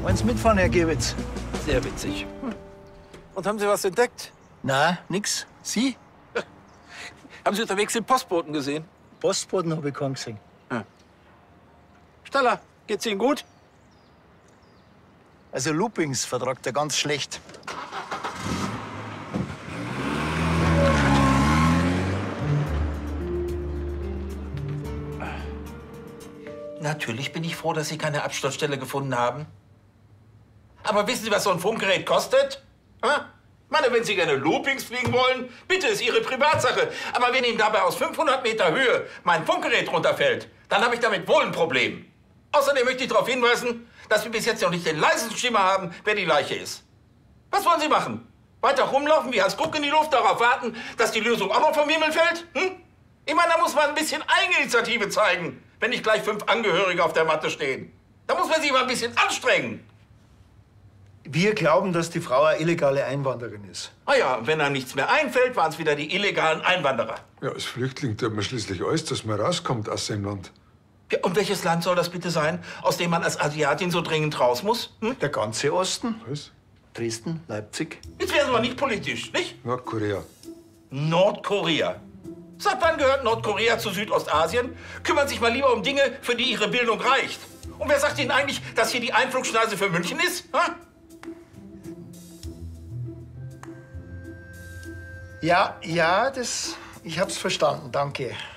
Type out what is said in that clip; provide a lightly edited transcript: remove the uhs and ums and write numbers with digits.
Wollen Sie mitfahren, Herr Gewitz? Sehr witzig. Und haben Sie was entdeckt? Na, nix. Sie? Haben Sie unterwegs den Postboten gesehen? Postboten habe ich kaum gesehen. Staller, geht's Ihnen gut? Also Loopings vertragt er ganz schlecht. Natürlich bin ich froh, dass Sie keine Absturzstelle gefunden haben. Aber wissen Sie, was so ein Funkgerät kostet? Ich meine, wenn Sie gerne Loopings fliegen wollen, bitte, ist Ihre Privatsache. Aber wenn Ihnen dabei aus 500 Meter Höhe mein Funkgerät runterfällt, dann habe ich damit wohl ein Problem. Außerdem möchte ich darauf hinweisen, dass wir bis jetzt noch nicht den leisesten Schimmer haben, wer die Leiche ist. Was wollen Sie machen? Weiter rumlaufen wie Hans Kuck in die Luft, darauf warten, dass die Lösung auch noch vom Himmel fällt? Ich meine, da muss man ein bisschen Eigeninitiative zeigen, wenn nicht gleich 5 Angehörige auf der Matte stehen. Da muss man sich mal ein bisschen anstrengen. Wir glauben, dass die Frau eine illegale Einwanderin ist. Ah ja, und wenn einem nichts mehr einfällt, waren es wieder die illegalen Einwanderer. Ja, als Flüchtling tut man schließlich alles, dass man rauskommt aus dem Land. Ja, und welches Land soll das bitte sein, aus dem man als Asiatin so dringend raus muss? Der ganze Osten? Was? Dresden, Leipzig. Jetzt werden wir nicht politisch, nicht? Nordkorea. Nordkorea. Seit wann gehört Nordkorea zu Südostasien? Kümmern sich mal lieber um Dinge, für die ihre Bildung reicht. Und wer sagt Ihnen eigentlich, dass hier die Einflugschneise für München ist? Ja, ich hab's verstanden, danke.